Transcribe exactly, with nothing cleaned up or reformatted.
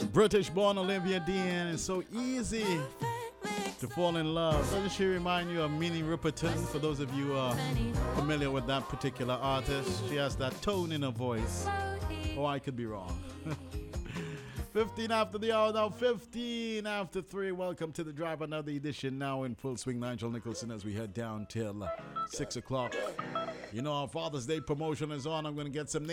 British-born Olivia Dean. It's so easy to fall in love. Doesn't she remind you of Minnie Riperton? For those of you who are familiar with that particular artist, she has that tone in her voice. Oh, I could be wrong. fifteen after the hour now, fifteen after three. Welcome to the Drive, another edition now in full swing. Nigel Nicholson as we head down till six o'clock. You know, our Father's Day promotion is on. I'm going to get some